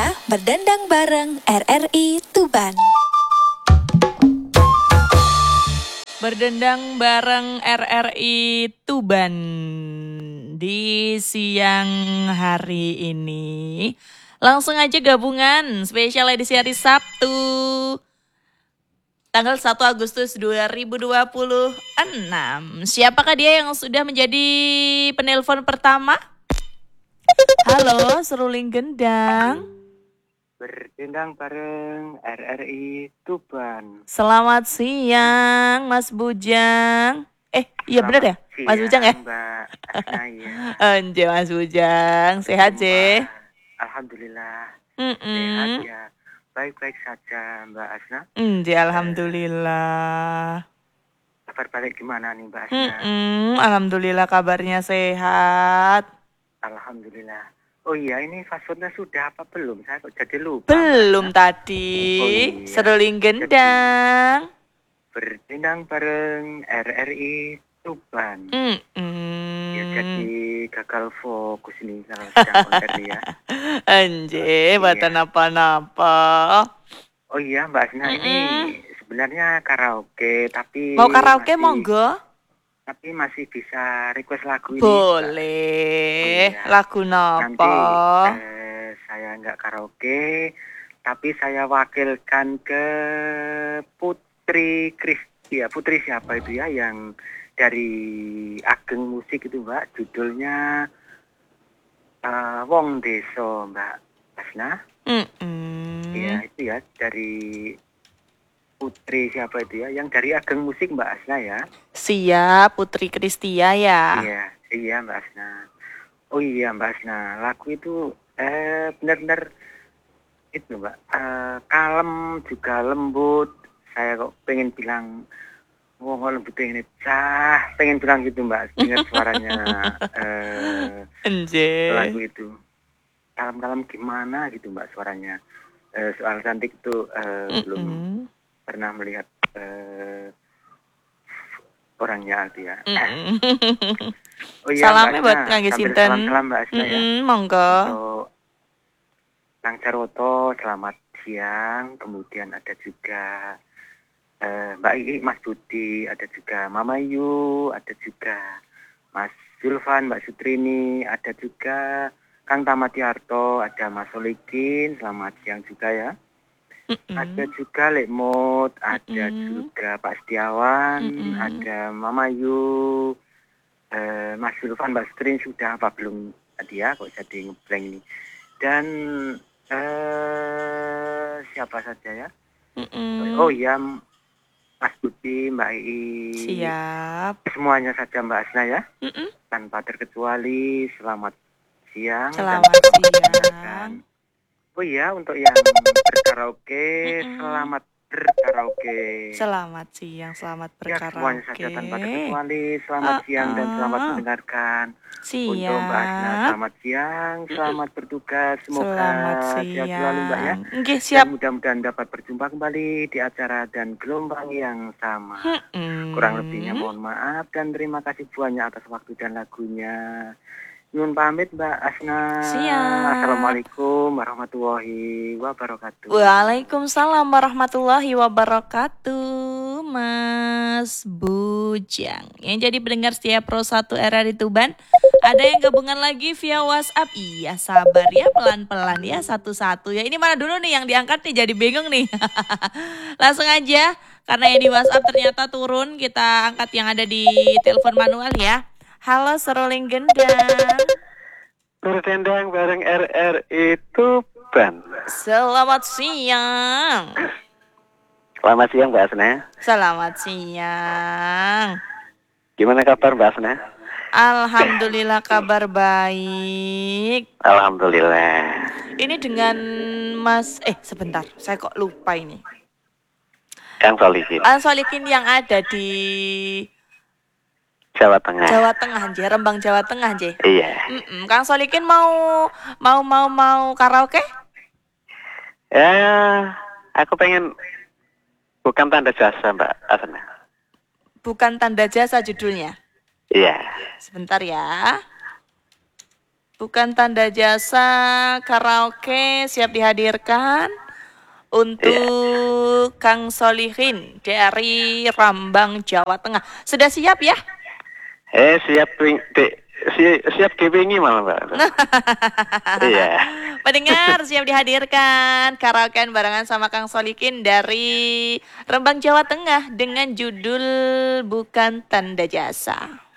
Saatnya berdendang bareng RRI Tuban. Berdendang bareng RRI Tuban di siang hari ini. Langsung aja gabungan spesial edisi hari Sabtu tanggal 1 Agustus 2026. Siapakah dia yang sudah menjadi penelpon pertama? Halo, seruling gendang. Berdendang bareng RRI Tuban. Selamat siang, Mas Bujang. Iya benar ya? Mas Bujang ya? Mbak Asnaya. Anjir Mas Bujang, sehat Je? Alhamdulillah. Sehat ya. Baik-baik saja Mbak Asna. Alhamdulillah. Kabar balik gimana nih Mbak Asna? Alhamdulillah kabarnya sehat. Alhamdulillah. Oh iya, ini passwordnya sudah apa belum? Saya kok jadi lupa. Belum tadi. Oh iya. Seruling gendang. Berdendang bareng RRI Tuban. Ya jadi gagal fokus ini kalau sedang konten ya. Anjir, buatan apa-apa. Oh iya Mbak Asna, ini sebenarnya karaoke tapi mau karaoke monggo. Tapi masih bisa request lagu ini. Boleh. Iya. Lagu napa? Nanti saya nggak karaoke, tapi saya wakilkan ke Putri Kristi ya. Putri siapa itu ya yang dari Ageng Musik itu Mbak, judulnya Wong Deso Mbak Asna. Ya itu ya dari Putri siapa itu ya, yang dari Ageng Musik Mbak Asna ya. Siap, Putri Kristia ya. Iya Mbak Asna. Oh iya Mbak Asna, lagu itu benar-benar itu Mbak, kalem juga lembut. Saya kok pengen bilang, wong lembut ini pengen bilang gitu Mbak, dengar suaranya lagu itu. Kalem-kalem gimana gitu Mbak suaranya. Soal cantik itu belum pernah melihat orangnya ya. Oh iya, salamnya buat ngangge sinten. Salam Mbak Asna ya. Monggo. Untuk Kang Caroto selamat siang. Kemudian ada juga Mbak Ii, Mas Budi, ada juga Mama Yu, ada juga Mas Zulfan, Mbak Sutrini, ada juga Kang Tamatiarto, ada Mas Solikin, selamat siang juga ya. Ada juga Lekmut, ada juga Pak Setiawan, ada Mama Yu, Mas Zulfan, Mbak Sutrini sudah apa belum tadi ya, kok jadi ngeblank ini. Dan siapa saja ya? Oh iya, Mas Budi, Mbak Ii. Siap. Semuanya saja Mbak Asna ya. Tanpa terkecuali selamat siang. Selamat siang. Oh iya, untuk yang berkaraoke, selamat berkaraoke. Selamat siang, selamat berkaraoke. Semuanya saja tanpa terkecuali selamat siang dan selamat mendengarkan. Siap. Untuk Mbak Asna, selamat siang, selamat bertugas. Semoga sehat selalu Mbak ya. Siap. Dan mudah-mudahan dapat berjumpa kembali di acara dan gelombang yang sama. Kurang lebihnya mohon maaf dan terima kasih banyak atas waktu dan lagunya. Nyun pamit Mbak Asna. Siap. Assalamualaikum warahmatullahi wabarakatuh. Waalaikumsalam warahmatullahi wabarakatuh, Mas Bujang. Yang jadi pendengar setia Pro 1 RRI Tuban. Ada yang gabungan lagi via WhatsApp. Iya, sabar ya, pelan-pelan ya, satu-satu ya. Ini mana dulu nih yang diangkat nih, jadi bingung nih. Langsung aja, karena yang di WhatsApp ternyata turun, kita angkat yang ada di telepon manual ya. Halo seruling gendang. Berdendang bareng RRI Tuban. Selamat siang. Selamat siang Mbak Asna. Selamat siang. Gimana kabar Mbak Asna? Alhamdulillah kabar baik. Alhamdulillah. Ini dengan Mas, sebentar, saya kok lupa ini. Kang Solikin. Kang Solikin yang ada di Jawa Tengah. Jawa Tengah, Je. Rembang Jawa Tengah, Je. Iya. Kang Solikin mau karaoke? Ya, aku pengen bukan tanda jasa Mbak Asna. Bukan tanda jasa judulnya. Iya. Sebentar ya. Bukan Tanda Jasa karaoke siap dihadirkan untuk Kang Solihin dari Rambang, Jawa Tengah. Sudah siap ya? Siap siap kepingi malah Mbak. Iya. Pendengar siap dihadirkan karaokean barengan sama Kang Solihin dari Rembang, Jawa Tengah dengan judul Bukan Tanda Jasa.